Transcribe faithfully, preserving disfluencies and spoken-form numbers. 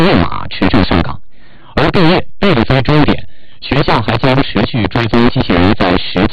验码持证上岗。而毕业并非终点，学校还将持续追踪机器人在实